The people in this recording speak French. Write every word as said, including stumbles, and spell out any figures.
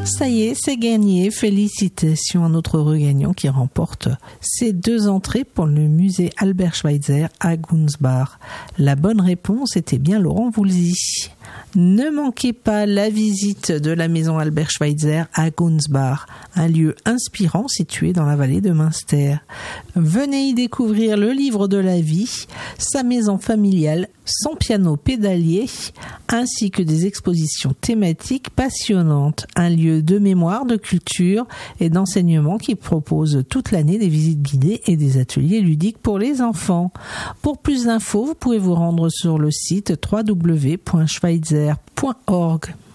Ça y est, c'est gagné. Félicitations à notre regagnant qui remporte ces deux entrées pour le musée Albert Schweitzer à Gunzbach. La bonne réponse était bien Laurent Voulzy. Ne manquez pas la visite de la maison Albert Schweitzer à Gunzbach, un lieu inspirant situé dans la vallée de Münster. Venez y découvrir le livre de la vie, sa maison familiale, son piano pédalier, ainsi que des expositions thématiques passionnantes. Un lieu de mémoire, de culture et d'enseignement qui propose toute l'année des visites guidées et des ateliers ludiques pour les enfants. Pour plus d'infos, vous pouvez vous rendre sur le site w w w point schweitzer point org.